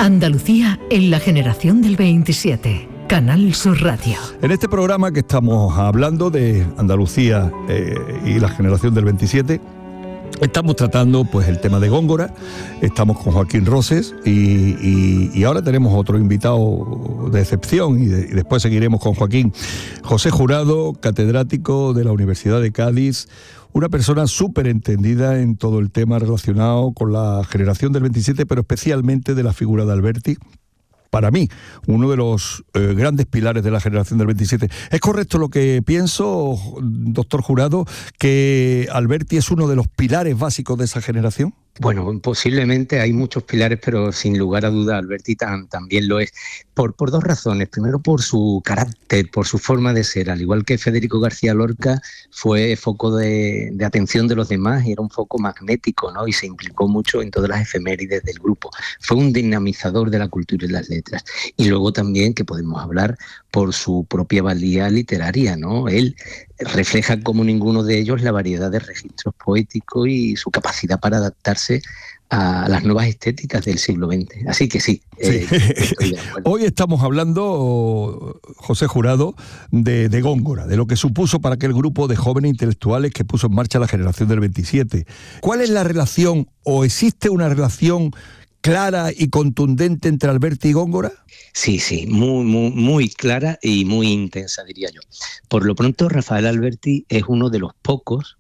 Andalucía en la generación del 27. Canal Sur Radio. En este programa que estamos hablando de Andalucía y la generación del 27, estamos tratando pues el tema de Góngora. Estamos con Joaquín Roses y ahora tenemos otro invitado de excepción y después seguiremos con Joaquín. José Jurado, catedrático de la Universidad de Cádiz, una persona súper entendida en todo el tema relacionado con la generación del 27, pero especialmente de la figura de Alberti. Para mí, uno de los grandes pilares de la generación del 27. ¿Es correcto lo que pienso, doctor Jurado, que Alberti es uno de los pilares básicos de esa generación? Bueno, posiblemente hay muchos pilares, pero sin lugar a duda Alberti también lo es, por dos razones. Primero, por su carácter, por su forma de ser. Al igual que Federico García Lorca, fue foco de atención de los demás y era un foco magnético, ¿no? Y se implicó mucho en todas las efemérides del grupo. Fue un dinamizador de la cultura y las letras. Y luego también, que podemos hablar, por su propia valía literaria, ¿no? Él refleja como ninguno de ellos la variedad de registros poéticos y su capacidad para adaptarse a las nuevas estéticas del siglo XX. Así que sí. Estoy de acuerdo. Hoy estamos hablando, José Jurado, de Góngora, de lo que supuso para aquel grupo de jóvenes intelectuales que puso en marcha la generación del 27. ¿Cuál es la relación, o existe una relación clara y contundente entre Alberti y Góngora? Sí, muy clara y muy intensa, diría yo. Por lo pronto, Rafael Alberti es uno de los pocos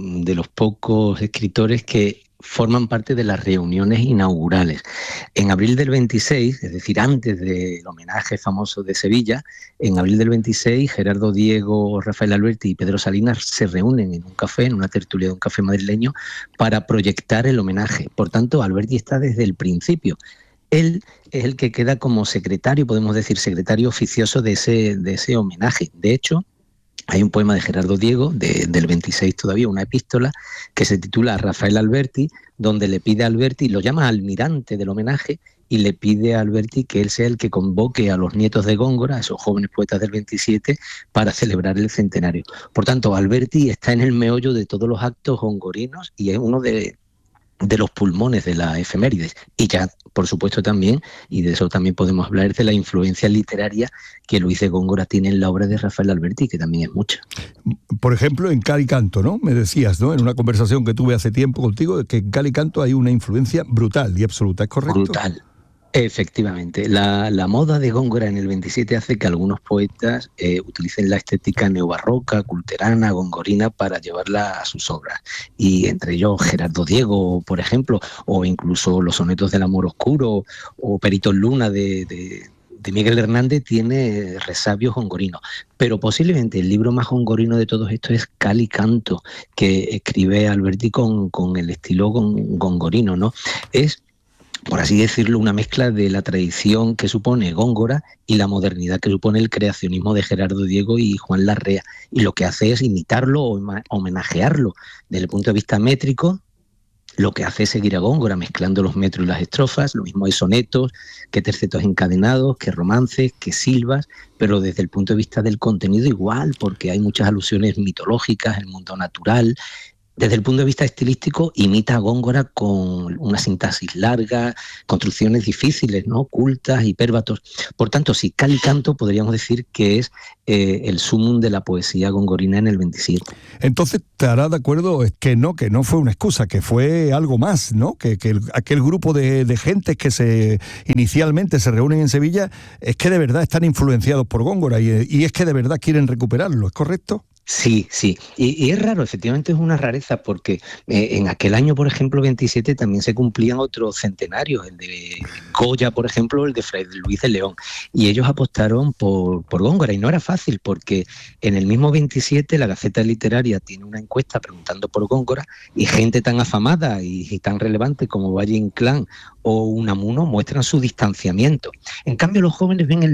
escritores que forman parte de las reuniones inaugurales. En abril del 26, es decir, antes del homenaje famoso de Sevilla, en abril del 26, Gerardo Diego, Rafael Alberti y Pedro Salinas se reúnen en un café, en una tertulia de un café madrileño, para proyectar el homenaje. Por tanto, Alberti está desde el principio. Él es el que queda como secretario, podemos decir, secretario oficioso de ese homenaje. De hecho, hay un poema de Gerardo Diego, del 26 todavía, una epístola, que se titula Rafael Alberti, donde le pide a Alberti, lo llama almirante del homenaje, y le pide a Alberti que él sea el que convoque a los nietos de Góngora, a esos jóvenes poetas del 27, para celebrar el centenario. Por tanto, Alberti está en el meollo de todos los actos gongorinos y es uno de los pulmones de la efemérides. Y ya, por supuesto, también, y de eso también podemos hablar, de la influencia literaria que Luis de Góngora tiene en la obra de Rafael Alberti, que también es mucha. Por ejemplo, en Cal y Canto, ¿no? Me decías, ¿no?, en una conversación que tuve hace tiempo contigo, de que en Cal y Canto hay una influencia brutal y absoluta, ¿es correcto? Brutal. Efectivamente, la moda de Góngora en el 27 hace que algunos poetas utilicen la estética neobarroca, culterana, gongorina para llevarla a sus obras. Y entre ellos Gerardo Diego, por ejemplo, o incluso los sonetos del amor oscuro, o Perito en Luna de Miguel Hernández tiene resabios gongorinos. Pero posiblemente el libro más gongorino de todos estos es Cal y Canto, que escribe Alberti con el estilo gongorino, ¿no? Es, por así decirlo, una mezcla de la tradición que supone Góngora y la modernidad que supone el creacionismo de Gerardo Diego y Juan Larrea. Y lo que hace es imitarlo o homenajearlo. Desde el punto de vista métrico, lo que hace es seguir a Góngora, mezclando los metros y las estrofas. Lo mismo hay sonetos, que tercetos encadenados, que romances, que silvas, pero desde el punto de vista del contenido igual, porque hay muchas alusiones mitológicas, el mundo natural. Desde el punto de vista estilístico, imita a Góngora con una sintaxis larga, construcciones difíciles, ¿no?, cultas, hipérbatos. Por tanto, si Cal y Canto podríamos decir que es el sumum de la poesía gongorina en el 27. Entonces, ¿te harás de acuerdo que no fue una excusa, que fue algo más, ¿no? Que aquel grupo de gentes que inicialmente se reúnen en Sevilla es que de verdad están influenciados por Góngora y es que de verdad quieren recuperarlo, ¿es correcto? Sí. Y es raro, efectivamente es una rareza, porque en aquel año, por ejemplo, 27, también se cumplían otros centenarios, el de Goya, por ejemplo, el de Fray Luis de León, y ellos apostaron por Góngora, y no era fácil, porque en el mismo 27 la Gaceta Literaria tiene una encuesta preguntando por Góngora, y gente tan afamada y tan relevante como Valle Inclán o Unamuno muestran su distanciamiento. En cambio, los jóvenes ven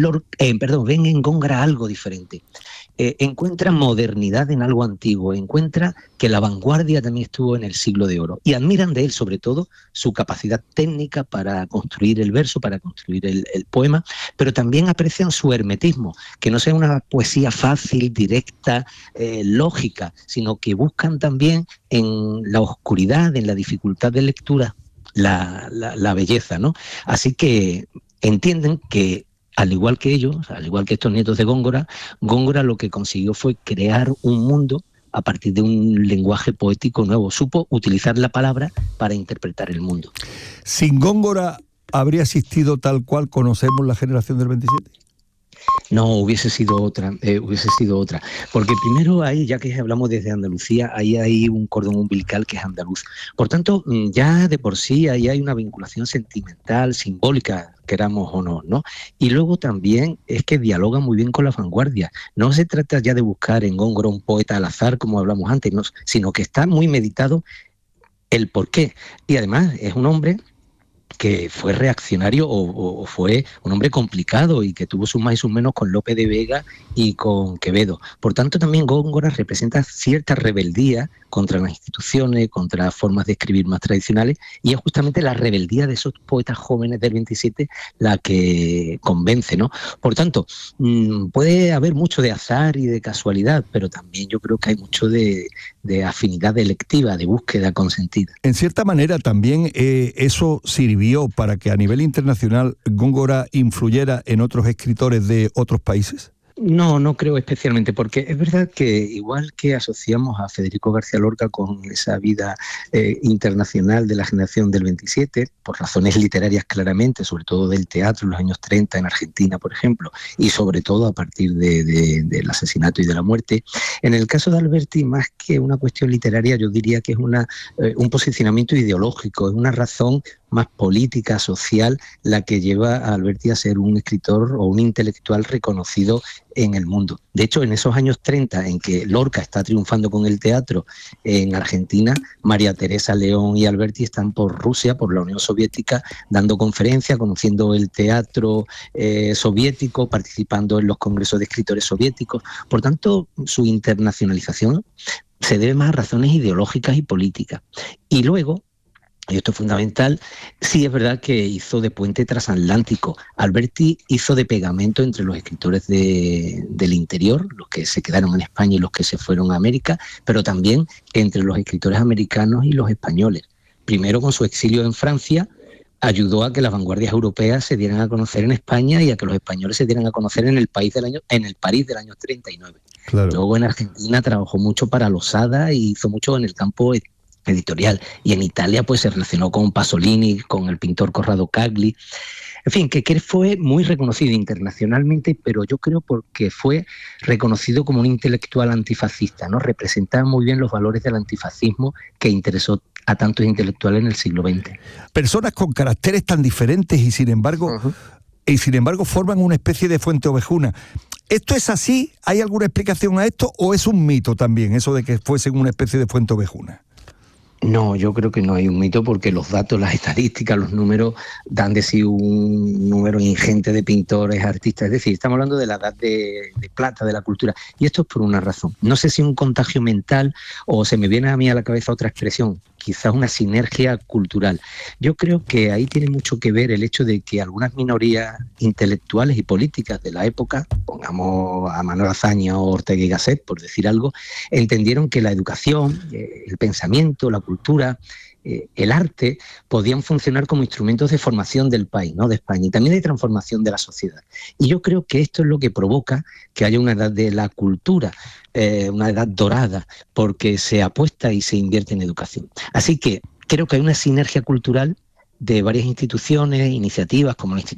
en Góngora algo diferente. Encuentra modernidad en algo antiguo, encuentra que la vanguardia también estuvo en el siglo de oro, y admiran de él sobre todo su capacidad técnica para construir el verso, para construir el poema, pero también aprecian su hermetismo, que no sea una poesía fácil, directa, lógica, sino que buscan también en la oscuridad, en la dificultad de lectura, la belleza, ¿no? Así que entienden que, al igual que ellos, al igual que estos nietos de Góngora, Góngora lo que consiguió fue crear un mundo a partir de un lenguaje poético nuevo. Supo utilizar la palabra para interpretar el mundo. ¿Sin Góngora habría existido tal cual conocemos la generación del 27? No, hubiese sido otra. Porque primero ahí, ya que hablamos desde Andalucía, ahí hay un cordón umbilical que es andaluz. Por tanto, ya de por sí ahí hay una vinculación sentimental, simbólica, queramos o no, ¿no? Y luego también es que dialoga muy bien con la vanguardia. No se trata ya de buscar en Góngora un poeta al azar, como hablamos antes, no, sino que está muy meditado el porqué. Y además es un hombre que fue reaccionario o fue un hombre complicado y que tuvo sus más y sus menos con Lope de Vega y con Quevedo. Por tanto, también Góngora representa cierta rebeldía contra las instituciones, contra formas de escribir más tradicionales, y es justamente la rebeldía de esos poetas jóvenes del 27 la que convence, ¿no? Por tanto, puede haber mucho de azar y de casualidad, pero también yo creo que hay mucho de afinidad electiva, de búsqueda consentida. En cierta manera también eso sirvió para que a nivel internacional Góngora influyera en otros escritores de otros países. No creo especialmente, porque es verdad que igual que asociamos a Federico García Lorca con esa vida internacional de la generación del 27, por razones literarias claramente, sobre todo del teatro en los años 30 en Argentina, por ejemplo, y sobre todo a partir del asesinato y de la muerte, en el caso de Alberti, más que una cuestión literaria, yo diría que es un posicionamiento ideológico, es una razón más política, social, la que lleva a Alberti a ser un escritor o un intelectual reconocido en el mundo. De hecho, en esos años 30, en que Lorca está triunfando con el teatro en Argentina, María Teresa León y Alberti están por Rusia, por la Unión Soviética, dando conferencias, conociendo el teatro soviético, participando en los congresos de escritores soviéticos. Por tanto, su internacionalización se debe más a razones ideológicas y políticas. Y luego, y esto es fundamental, sí es verdad que hizo de puente transatlántico. Alberti hizo de pegamento entre los escritores del interior, los que se quedaron en España y los que se fueron a América, pero también entre los escritores americanos y los españoles. Primero, con su exilio en Francia, ayudó a que las vanguardias europeas se dieran a conocer en España y a que los españoles se dieran a conocer en el París del año 39. Claro. Luego en Argentina trabajó mucho para Losada y hizo mucho en el campo editorial, y en Italia pues se relacionó con Pasolini, con el pintor Corrado Cagli, en fin, que fue muy reconocido internacionalmente, pero yo creo porque fue reconocido como un intelectual antifascista, ¿no? Representaba muy bien los valores del antifascismo que interesó a tantos intelectuales en el siglo XX. Personas con caracteres tan diferentes y sin embargo forman una especie de fuente ovejuna. ¿Esto es así? ¿Hay alguna explicación a esto o es un mito también eso de que fuesen una especie de fuente ovejuna? No, yo creo que no hay un mito, porque los datos, las estadísticas, los números dan de sí un número ingente de pintores, artistas. Es decir, estamos hablando de la edad de plata de la cultura. Y esto es por una razón. No sé si un contagio mental o se me viene a mí a la cabeza otra expresión, quizás una sinergia cultural. Yo creo que ahí tiene mucho que ver el hecho de que algunas minorías intelectuales y políticas de la época, pongamos a Manuel Azaña o Ortega y Gasset, por decir algo, entendieron que la educación, el pensamiento, la cultura, el arte podían funcionar como instrumentos de formación del país, ¿no? De España, y también de transformación de la sociedad. Y yo creo que esto es lo que provoca que haya una edad de la cultura, una edad dorada, porque se apuesta y se invierte en educación. Así que creo que hay una sinergia cultural de varias instituciones, iniciativas como el Instituto